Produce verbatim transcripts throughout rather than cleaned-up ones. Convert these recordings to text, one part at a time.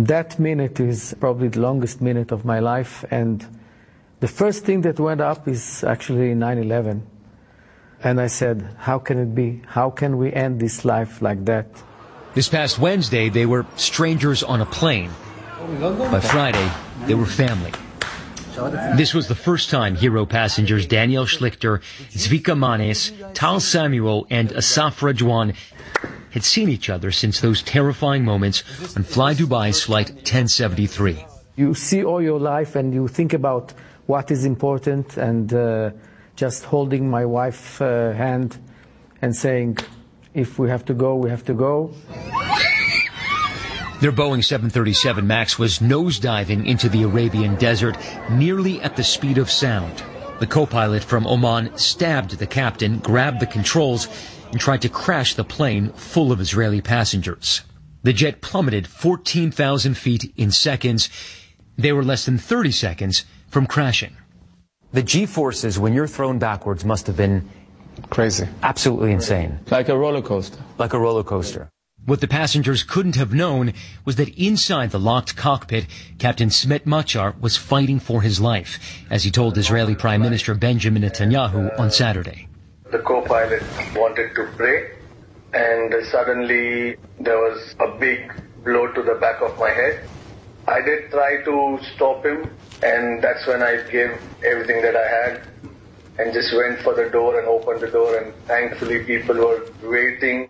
That minute is probably the longest minute of my life, and the first thing that went up is actually nine eleven. And I said, how can it be? How can we end this life like that? This past Wednesday, they were strangers on a plane. By Friday, they were family. This was the first time Hero passengers Daniel Schlichter, Zvika Manes, Tal Samuel, and Asaf Rajwan had seen each other since those terrifying moments on Fly Dubai's Flight ten seventy-three. You see all your life and you think about what is important, and uh, just holding my wife's uh, hand and saying, if we have to go, we have to go. Their Boeing seven thirty-seven MAX was nosediving into the Arabian desert, nearly at the speed of sound. The co-pilot from Oman stabbed the captain, grabbed the controls, and tried to crash the plane full of Israeli passengers. The jet plummeted fourteen thousand feet in seconds. They were less than thirty seconds from crashing. The G-forces, when you're thrown backwards, must have been crazy. Absolutely insane. Like a roller coaster. Like a roller coaster. What the passengers couldn't have known was that inside the locked cockpit, Captain Smet Machar was fighting for his life, as he told Israeli Prime Minister Benjamin Netanyahu on Saturday. The co-pilot wanted to pray, and suddenly there was a big blow to the back of my head. I did try to stop him, and that's when I gave everything that I had and just went for the door and opened the door, and thankfully people were waiting.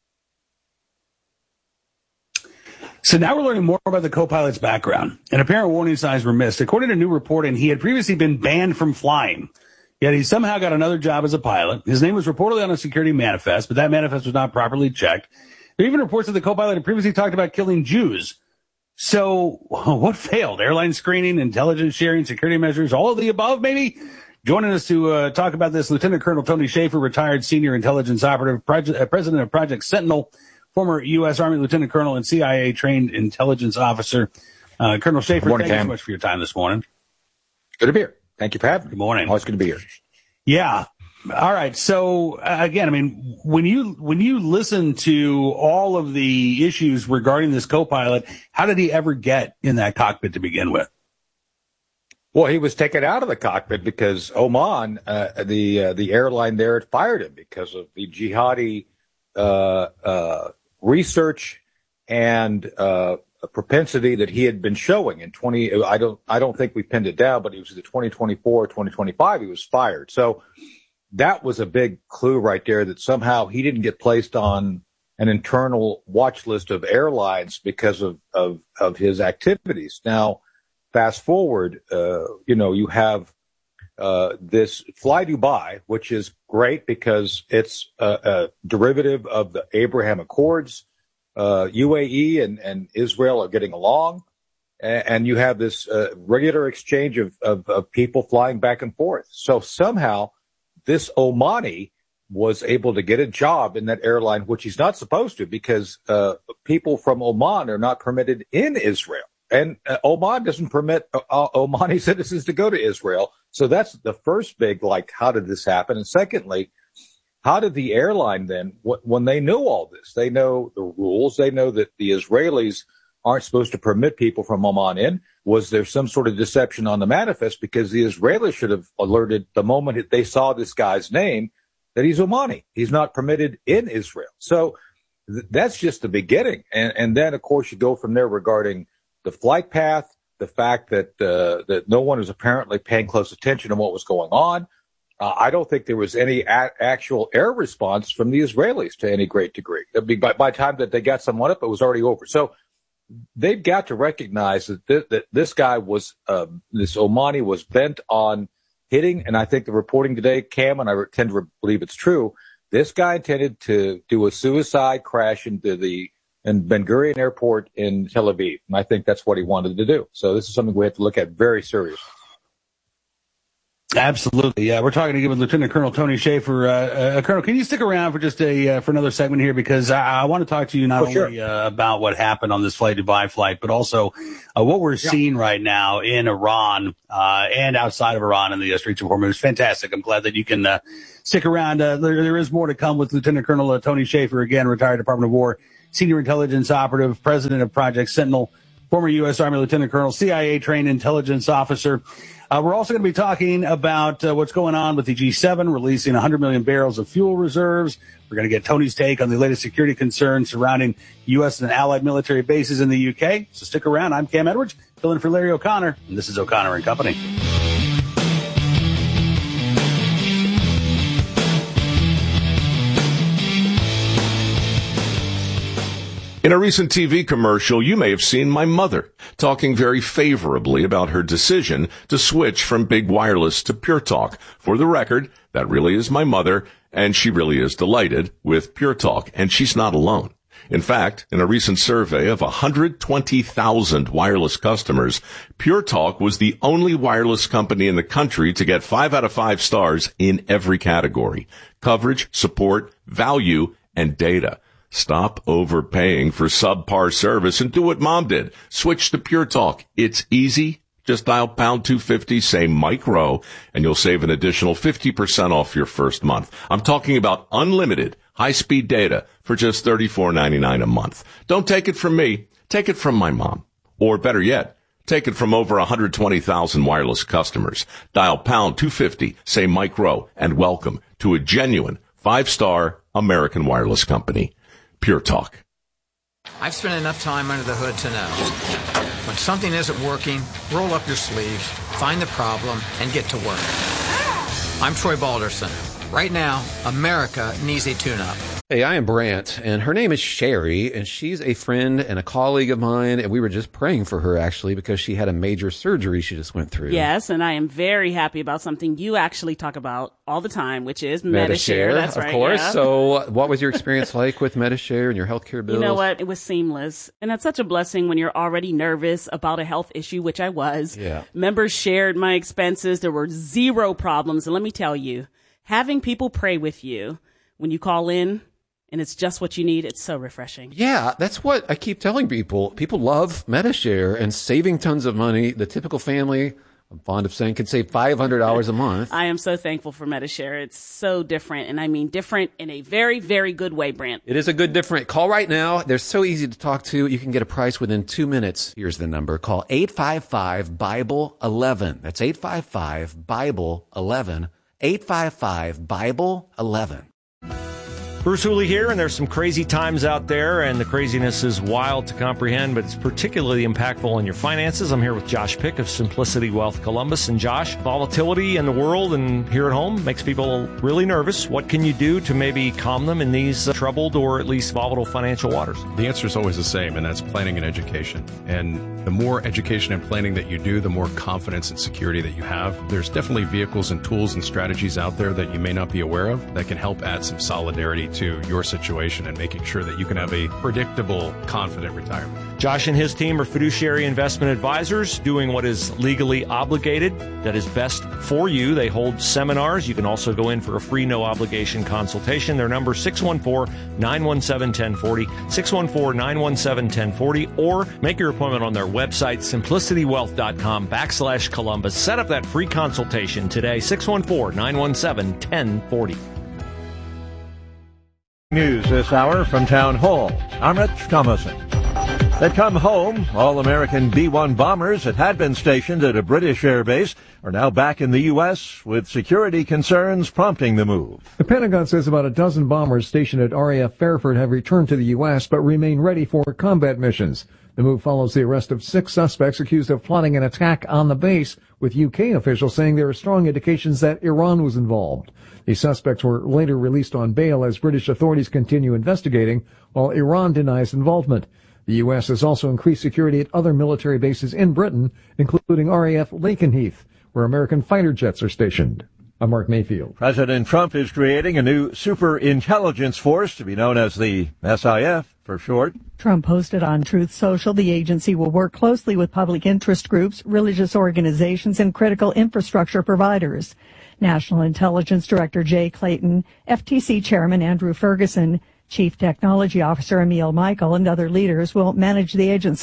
So now we're learning more about the co-pilot's background, and apparent warning signs were missed. According to new reporting, he had previously been banned from flying. Yet he somehow got another job as a pilot. His name was reportedly on a security manifest, but that manifest was not properly checked. There are even reports that the co-pilot had previously talked about killing Jews. So what failed? Airline screening, intelligence sharing, security measures, all of the above, maybe? Joining us to uh, talk about this, Lieutenant Colonel Tony Shaffer, retired senior intelligence operative, project, uh, president of Project Sentinel, former U S. Army Lieutenant Colonel and C I A-trained intelligence officer. Uh, Colonel Shaffer, morning, thank Cam. you so much for your time this morning. Good to be here. Thank you for having me. Good morning. Always good to be here. Yeah. All right. So uh, again, I mean, when you when you listen to all of the issues regarding this co-pilot, how did he ever get in that cockpit to begin with? Well, he was taken out of the cockpit because Oman, uh, the uh, the airline there, had fired him because of the jihadi uh, uh, research and uh, propensity that he had been showing in twenty. I don't I don't think we pinned it down, but it was the twenty twenty-four, twenty twenty-five. He was fired. So that was a big clue right there that somehow he didn't get placed on an internal watch list of airlines because of, of, of his activities. Now, fast forward, uh, you know, you have uh, this Fly Dubai, which is great because it's a, a derivative of the Abraham Accords. Uh, U A E and, and Israel are getting along, and, and you have this uh, regular exchange of, of, of people flying back and forth. So somehow this Omani was able to get a job in that airline, which he's not supposed to, because uh, people from Oman are not permitted in Israel. And uh, Oman doesn't permit uh, Omani citizens to go to Israel. So that's the first big, like, how did this happen? And secondly, how did the airline then, wh- when they know all this, they know the rules, they know that the Israelis aren't supposed to permit people from Oman in. Was there some sort of deception on the manifest? Because the Israelis should have alerted the moment that they saw this guy's name that he's Omani. He's not permitted in Israel. So th- that's just the beginning. And, and then, of course, you go from there regarding the flight path, the fact that uh, that no one was apparently paying close attention to what was going on. Uh, I don't think there was any a- actual air response from the Israelis to any great degree. By, by the time that they got someone up, it was already over. So they've got to recognize that, th- that this guy was, uh, this Omani was bent on hitting. And I think the reporting today, Cam, and I tend to believe it's true, this guy intended to do a suicide crash into the in Ben Gurion Airport in Tel Aviv. And I think that's what he wanted to do. So this is something we have to look at very seriously. Absolutely. Yeah, we're talking again with Lieutenant Colonel Tony Shaffer. Uh, uh, Colonel, can you stick around for just a uh, for another segment here? Because I, I want to talk to you not oh, only sure. uh, about what happened on this Fly Dubai flight, but also uh, what we're yeah. seeing right now in Iran uh, and outside of Iran in the uh, streets of Hormuz. Fantastic. I'm glad that you can uh, stick around. Uh, there, there is more to come with Lieutenant Colonel uh, Tony Shaffer, again, retired Department of War, senior intelligence operative, president of Project Sentinel, former U S. Army Lieutenant Colonel, C I A-trained intelligence officer. Uh, we're also going to be talking about uh, what's going on with the G seven, releasing one hundred million barrels of fuel reserves. We're going to get Tony's take on the latest security concerns surrounding U S and allied military bases in the U K. So stick around. I'm Cam Edwards, filling for Larry O'Connor, and this is O'Connor and Company. In a recent T V commercial, you may have seen my mother talking very favorably about her decision to switch from big wireless to Pure Talk. For the record, that really is my mother, and she really is delighted with Pure Talk, and she's not alone. In fact, in a recent survey of one hundred twenty thousand wireless customers, Pure Talk was the only wireless company in the country to get five out of five stars in every category: coverage, support, value, and data. Stop overpaying for subpar service and do what Mom did. Switch to Pure Talk. It's easy. Just dial pound two fifty, say Mike Rowe, and you'll save an additional fifty percent off your first month. I'm talking about unlimited high-speed data for just thirty-four ninety-nine a month. Don't take it from me. Take it from my mom. Or better yet, take it from over one hundred twenty thousand wireless customers. Dial pound two fifty, say Mike Rowe, and welcome to a genuine five-star American wireless company. Pure Talk. I've spent enough time under the hood to know when something isn't working, roll up your sleeves, find the problem, and get to work. I'm Troy Balderson. Right now, America needs a tune-up. Hey, I am Brant, and her name is Sherry, and she's a friend and a colleague of mine, and we were just praying for her, actually, because she had a major surgery she just went through. Yes, and I am very happy about something you actually talk about all the time, which is Medi-Share. That's of right, course. yeah. So what was your experience like with Medi-Share and your healthcare bills? You know what? It was seamless, and that's such a blessing when you're already nervous about a health issue, which I was. Yeah. Members shared my expenses. There were zero problems, and let me tell you, having people pray with you when you call in, and it's just what you need, it's so refreshing. Yeah, that's what I keep telling people. People love Medi-Share and saving tons of money. The typical family, I'm fond of saying, can save five hundred dollars a month. I am so thankful for Medi-Share. It's so different, and I mean different in a very, very good way, Brant. It is a good different. Call right now. They're so easy to talk to. You can get a price within two minutes. Here's the number. Call eight five five, Bible eleven. That's eight five five, Bible eleven. eight five five, Bible eleven. Bruce Hooley here, and there's some crazy times out there, and the craziness is wild to comprehend, but it's particularly impactful on your finances. I'm here with Josh Pick of Simplicity Wealth Columbus. And Josh, volatility in the world and here at home makes people really nervous. What can you do to maybe calm them in these uh, troubled or at least volatile financial waters? The answer is always the same, and that's planning and education. And the more education and planning that you do, the more confidence and security that you have. There's definitely vehicles and tools and strategies out there that you may not be aware of that can help add some solidarity to your situation and making sure that you can have a predictable, confident retirement. Josh and his team are fiduciary investment advisors doing what is legally obligated that is best for you. They hold seminars. You can also go in for a free, no obligation consultation. Their number six one four, nine one seven, one oh four oh, six one four, nine one seven, one oh four oh, or make your appointment on their website, simplicitywealth.com backslash Columbus. Set up that free consultation today, six one four, nine one seven, one oh four oh. News this hour from Town Hall. I'm Rich Thomason. They come home. All American B one bombers that had been stationed at a British air base are now back in the U S, with security concerns prompting the move. The Pentagon says about a dozen bombers stationed at R A F Fairford have returned to the U S but remain ready for combat missions. The move follows the arrest of six suspects accused of plotting an attack on the base, with U K officials saying there are strong indications that Iran was involved. The suspects were later released on bail as British authorities continue investigating, while Iran denies involvement. The U S has also increased security at other military bases in Britain, including R A F Lakenheath, where American fighter jets are stationed. I'm Mark Mayfield. President Trump is creating a new super intelligence force to be known as the S I F for short. Trump posted on Truth Social the agency will work closely with public interest groups, religious organizations, and critical infrastructure providers. National Intelligence Director Jay Clayton, F T C Chairman Andrew Ferguson, Chief Technology Officer Emil Michael, and other leaders will manage the agency.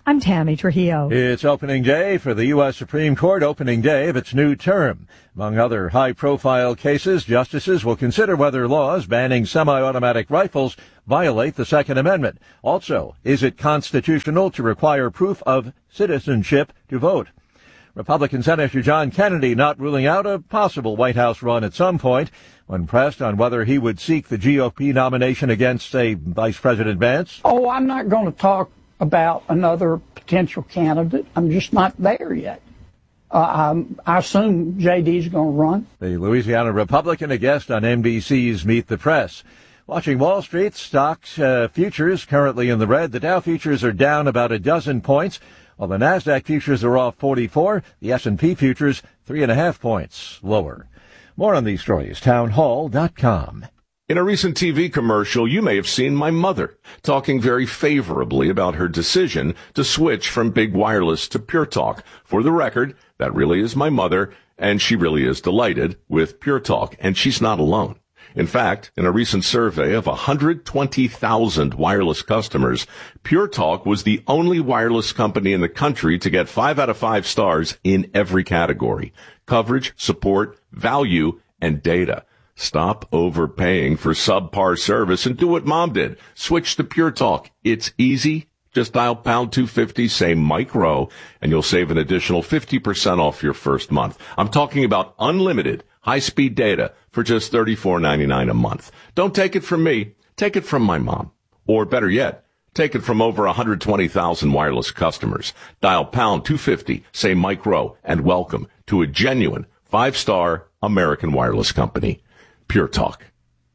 I'm Tammy Trujillo. It's opening day for the U S Supreme Court, opening day of its new term. Among other high-profile cases, justices will consider whether laws banning semi-automatic rifles violate the Second Amendment. Also, is it constitutional to require proof of citizenship to vote? Republican Senator John Kennedy not ruling out a possible White House run at some point. When pressed on whether he would seek the G O P nomination against, say, Vice President Vance. Oh, I'm not going to talk about another potential candidate. I'm just not there yet. Uh, I assume J D's going to run. The Louisiana Republican, a guest on N B C's Meet the Press. Watching Wall Street, stocks uh, futures currently in the red. The Dow futures are down about a dozen points, while the NASDAQ futures are off forty-four. The S and P futures three and a half points lower. More on these stories, town hall dot com. In a recent T V commercial, you may have seen my mother talking very favorably about her decision to switch from big wireless to Pure Talk. For the record, that really is my mother, and she really is delighted with Pure Talk, and she's not alone. In fact, in a recent survey of one hundred twenty thousand wireless customers, Pure Talk was the only wireless company in the country to get five out of five stars in every category: coverage, support, value, and data. Stop overpaying for subpar service and do what Mom did. Switch to Pure Talk. It's easy. Just dial pound two fifty, say Mike Rowe, and you'll save an additional fifty percent off your first month. I'm talking about unlimited high-speed data for just thirty-four ninety-nine a month. Don't take it from me. Take it from my mom. Or better yet, take it from over one hundred twenty thousand wireless customers. Dial pound two fifty, say Mike Rowe, and welcome to a genuine five-star American wireless company. Pure Talk.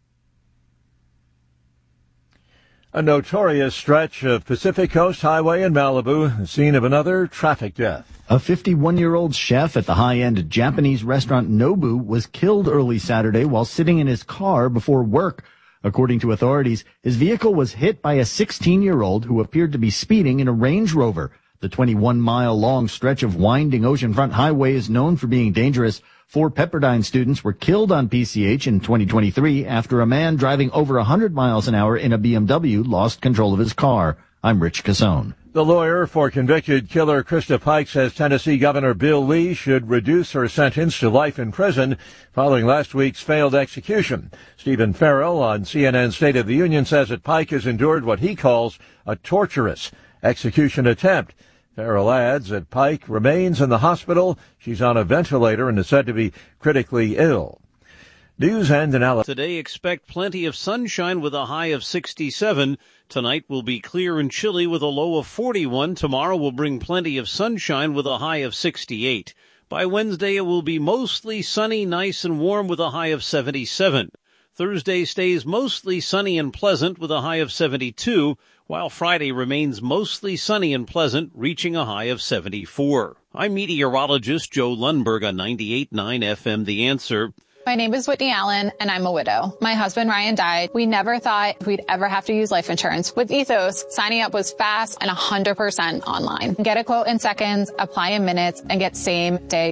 A notorious stretch of Pacific Coast Highway in Malibu, the scene of another traffic death. A fifty-one-year-old chef at the high-end Japanese restaurant Nobu was killed early Saturday while sitting in his car before work. According to authorities, his vehicle was hit by a sixteen-year-old who appeared to be speeding in a Range Rover. The twenty-one mile long stretch of winding oceanfront highway is known for being dangerous. Four Pepperdine students were killed on P C H in twenty twenty-three after a man driving over one hundred miles an hour in a B M W lost control of his car. I'm Rich Cassone. The lawyer for convicted killer Krista Pike says Tennessee Governor Bill Lee should reduce her sentence to life in prison following last week's failed execution. Stephen Farrell on C N N State of the Union says that Pike has endured what he calls a torturous execution attempt. Farrell adds that Pike remains in the hospital. She's on a ventilator and is said to be critically ill. News and analysis. Today, expect plenty of sunshine with a high of sixty-seven. Tonight will be clear and chilly with a low of forty-one. Tomorrow will bring plenty of sunshine with a high of sixty-eight. By Wednesday, it will be mostly sunny, nice and warm with a high of seventy-seven. Thursday stays mostly sunny and pleasant with a high of seventy-two, while Friday remains mostly sunny and pleasant, reaching a high of seventy-four. I'm meteorologist Joe Lundberg on ninety-eight point nine F M The Answer. My name is Whitney Allen, and I'm a widow. My husband, Ryan, died. We never thought we'd ever have to use life insurance. With Ethos, signing up was fast and one hundred percent online. Get a quote in seconds, apply in minutes, and get same-day